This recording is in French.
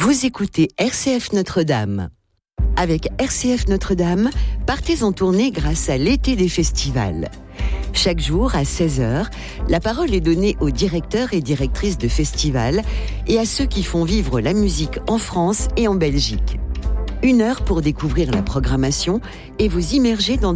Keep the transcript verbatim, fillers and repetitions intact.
Vous écoutez R C F Notre-Dame. Avec R C F Notre-Dame, partez en tournée grâce à l'été des festivals. Chaque jour, à seize heures, la parole est donnée aux directeurs et directrices de festivals et à ceux qui font vivre la musique en France et en Belgique. Une heure pour découvrir la programmation et vous immerger dans